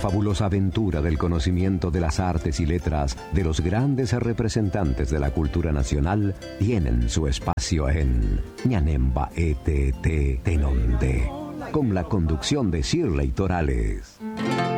fabulosa aventura del conocimiento de las artes y letras de los grandes representantes de la cultura nacional tienen su espacio en Ñanemba ETT Tenonde, con la conducción de Shirley Torales.